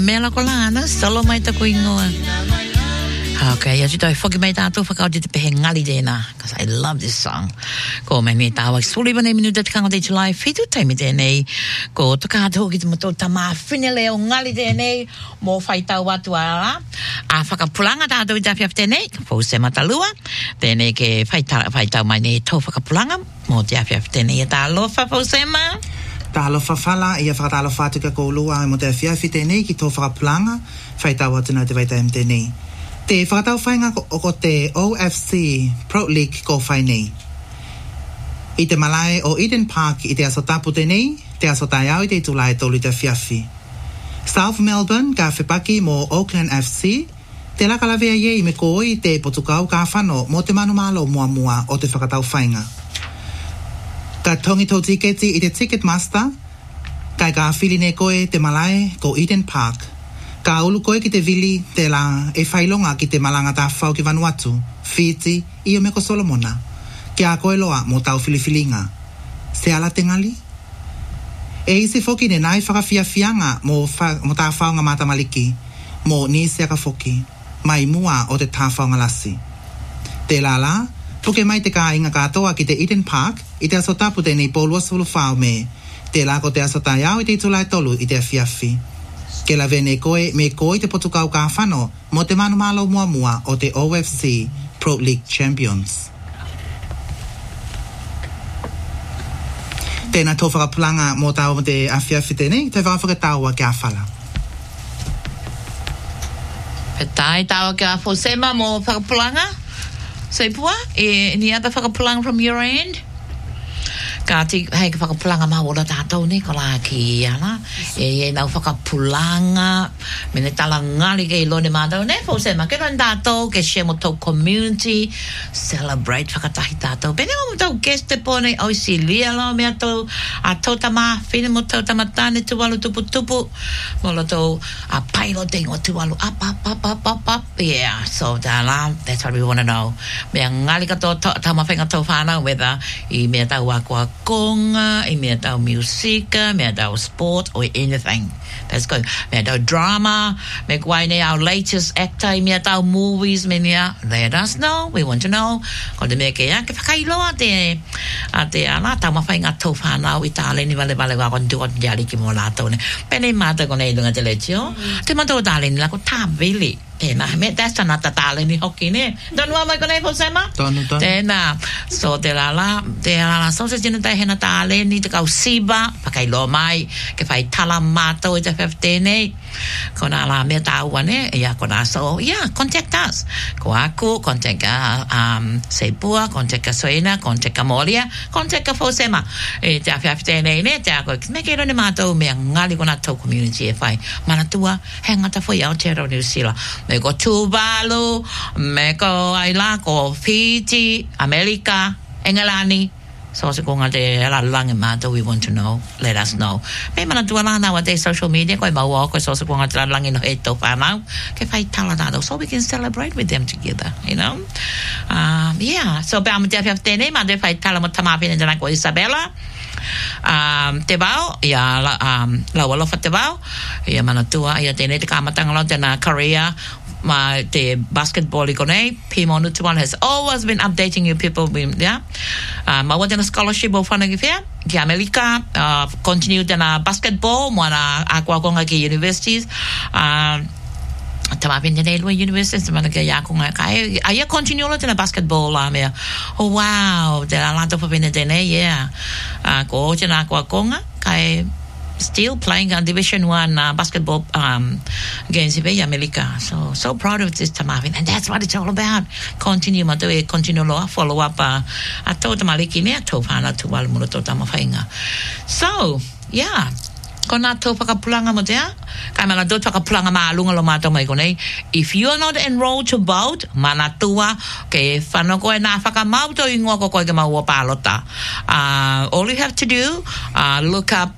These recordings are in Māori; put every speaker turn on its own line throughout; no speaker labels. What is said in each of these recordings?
mela ko lana, solo mai ta ko ingoa. Okay, as you do, forgive me that, forgot to pay ngali dena, because I love this song. Ko meni tawa, suli ba na minuto kang de July, fitu time dene, ko to ka to git mo to tama finele o ngali dene, mo fai tawa tu ala, a whakapulanga ta do da fiaftene, fo se matalua, dene ke fai tau mai ne to whakapulanga, mo te fiaftene e ta lofa fo se ma.
Ta alofa fala, ia whakatalofa atu ka koulua, mo te fiafitene ki to whakapulanga, fai tawa tuna te vaita mtene. Te whakatau whainga o ko te OFC Pro League ko whai nei. I te malae o Eden Park i te aso tapu tenei, te aso tai au i te tulae tolu te fiafi. South Melbourne ka whipaki mo Auckland FC, te lakalawea ye i me koi te potukau ka whano mo te manumalo mua o te whakatau whainga. Ka tongi tau tiketi i te Ticketmaster, kai ka whiline koe te malae ko Eden Park. Ka ulu koe ki te vili te la e whailonga ki te malanga ta whau ki Vanuatu, Fiji, i o Meko Solomona. Ki a koe loa mo tau filifilinga. Se ala te ngali? E isi foki ne nai whakawhiawhianga mo ta whaunga matamaliki, mo ni seaka foki, mai mua o te ta whaunga lasi. Te la, puke mai te ka inga katoa ki te Eden Park, i te aso tapu te nei polua sulu whau me, te la ko te aso tai au i te itulai tolu i te whiawhi. Ke la vene koe me koe te potukau ka whano mo te manumalo mua o te OFC Pro League Champions. Tēnā tō whakapulanga mo tau mo te awhiawhi tēnei, te whakawhakataua ki a whala.
Petai tawa ki a Fosema mo whakapulanga? Seipua? Any other whakapulanga from your end? Ka te hei ka whakapulanga maola tātou ne, ko la ki ana. E nau whakapulanga, mene tala ngali ke ilo ne mātou ne, fo se ma ke ron tātou, ke share mo tau community, celebrate whakatahi tātou. Pene mo tau guest te pone, au si lia lo mea tau, a tau tama, whine mo tau tamatane tuwalu tupu, mo lo tau a pailo tengo tuwalu, up. Yeah, so that's what we want to know. Mea ngali ka tau tamawhenga tau whanau, whether I mea tau wakua konga, I mea tau musika, mea tau sport, or anything. That's good. Mea tau drama, me guaine our latest actor, mea tau movies, mea, let us know. We want to know. Ko te mea kea, ke whakailoa te ana, tau mawhainga tau whanau, I tāle ni wale wakon tuot jari ki mo lātou ne. Pene mātou ko nei dunga te lechio. Te mātou tāle ni lako tā vili. Tēnā, that's anata tāle ni hoki ne. Tonu a mai ko nei po sema?
Tonu.
Tēnā. So te lala, sausage jina tai hena tāle ni te kau siba, whakailo mai, ke whai tala mātou I te whewhtene. Ko nā la mea tāua ne, ia ko nā so, contact us. Ko aku, contact Seipua, contact Soena, contact Molia, contact Fosema. E te whewhtene ne, te ako, me kero ne mātou mea ngali ko nā tau community e whai. Mana tua, he ngata fo i Aotearoa New Zealand. Me ko Tuvalu, me ko Aila, ko Fiji, Amerika, Engelani. So se ko ngate ala lange mātou, we want to know, let us know. Me mana tua la nowadays social media, koe maua, koe so se ko ngate la lange no he tau whanau, ke whai tala tātou, so we can celebrate with them together, you know. So pe amu te awhiawhtene, ma te whai tala mo tamawhine tana ko Isabella, te wau, ia lau alofa te wau, ia mana tua, ia tēnei te kāmatanga lau tēnā Korea, ma te basketball I konei, Pimo Nutuan has always been updating you people, ma wa tēnā scholarship o whanau ki whea, ki Amerika, continue tēnā basketball, moana akuakonga ki universities, tamapin tēnei lua universities, mana ki iakonga kai, aia continue lo tēnā basketball la mea, oh wow, tēnā lanto whapene tēnei, ko tēnā akuakonga, kai, still playing on Division 1 basketball games in America. So proud of this Tamavin. And that's what it's all about. Continue loa, follow up a tō tamaliki mea tō whāna tū walumura tō tamawhainga. So, ko nā tō whakapulanga mo tea, kai mana tō whakapulanga maalunga lo mātou mai konei. If you are not enrolled to vote, mana tua, ke whano koe nā whakamauto I ngō ko koe ke maua pālota. All you have to do, look up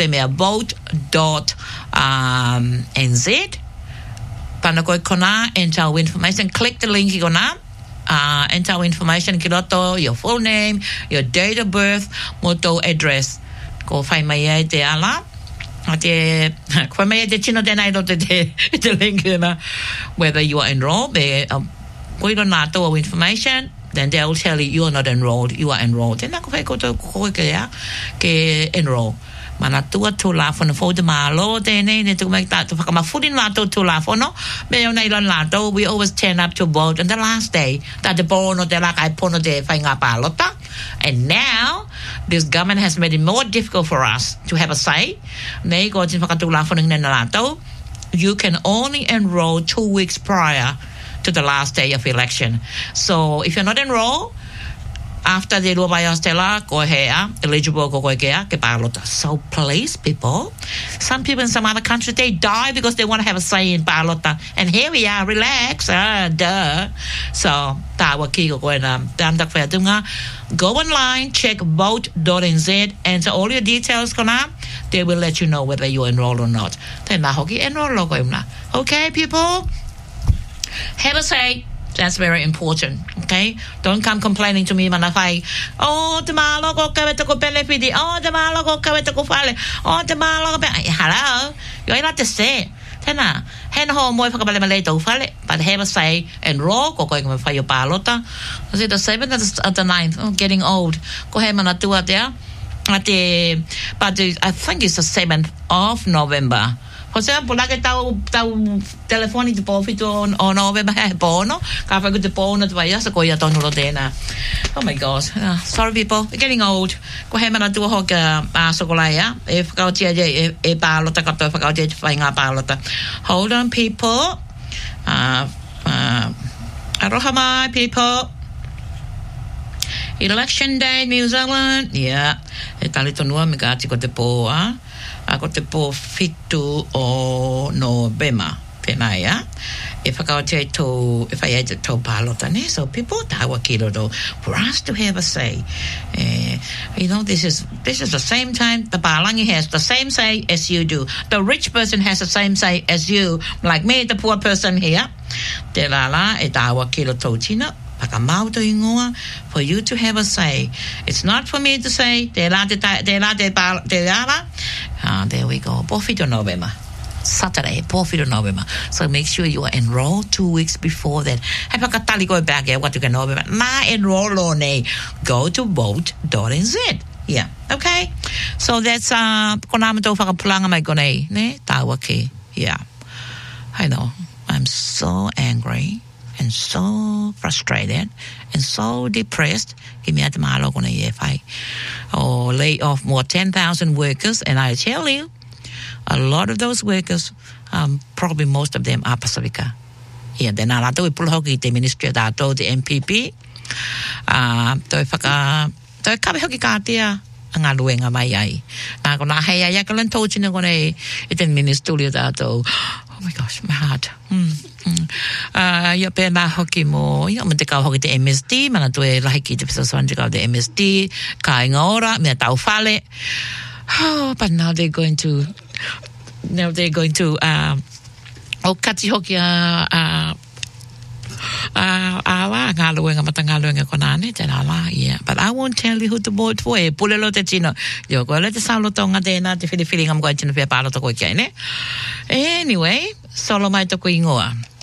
vote.nz. Whano koe kona, enter our information, click the link I kona. Enter our information ki roto, your full name, your date of birth, moto address. Ko whai mai e te ala. whether you are enrolled, we don't know information, then they will tell you are not enrolled, you are enrolled. Then I go to enroll. Manatua to laugh on the phone, malo, they need to make that to come a food in lato to laugh or no. Lato, we always turn up to vote on the last day that the bono de la ipono de fanga palota. And now this government has made it more difficult for us to have a say. They go to laugh on the lato. You can only enroll 2 weeks prior to the last day of election. So if you're not enrolled, after the Stella, go here, eligible go here, so please, people. Some people in some other countries, they die because they want to have a say in Balota. And here we are, relax, duh. So, go online, check vote.nz, enter all your details, they will let you know whether you enroll or not. Okay, people? Have a say. That's very important, okay? Don't come complaining to me, manafai. Oh, the malo go to benefit. Oh, the malo go to file. Oh, the malo. Hello, you're not to say. Tena, hen home boy for Malay to file, but have a say and roll go going for your balota. Was it the 7th or the 9th? Oh, getting old. Go ahead and do it there. But I think it's the 7th of November. Jose, pulake tau telefoni te pofito o November bono. Ka fa good bono te vai asa ko ia tonu lo tena. Oh my God. Sorry people, we're getting old. Ko he mana tu ho ka asokolaya. E fa tia e palota ka to fa tia fa nga palota. Hold on people. Aroha mai people. Election day New Zealand. Yeah. E talito nua me ka ti ko te po ako te po fitu o November tēnā ia e whakaotea tō e whai eita tō pālota ne, so people tawa kiro do for us to have a say. You know, this is the same time the Pālangi has the same say as you do. The rich person has the same say as you, like me, the poor person here. Te lala e tawa kiro tō tina pakamauto ingoa for you to have a say. It's not for me to say there we go. Pōwhito November. Saturday, Pōwhito November. So make sure you are enrolled 2 weeks before that. Hei pakatali go back here what you can November. Na enroll on a go to vote.nz. Yeah. Okay. So that's konamato whakapulanga mai konei ne tawake. Yeah. I know. I'm so angry and so frustrated and so depressed. Give me a malo kona EFI. Or lay off more 10,000 workers. And I tell you, a lot of those workers, probably most of them are Pacifica. Yeah, then I do pull the ministry that the MPP. To kabe hoki katia. Nga luenga mai ai. Na kona hei ai akalan tōchina kona iten ministulia dato. Oh my gosh, my heart. Ia pēnā hoki mo, ia me te kau hoki te MSD, mana tu e lahi ki te pisa swanji kau te MSD, ka inga ora, mea tau whale. Oh, but now they're going to, o kati hoki ngā luenga mata ngā luenga konane, tēnā la, yeah. But I won't tell you who to vote for, e pulelo te tino. Yo, koe le te saulo tonga tēnā, te whiriwhiri ngam koe tino pia pālo toko i kia, ne? Anyway, solo mai toko ingoa.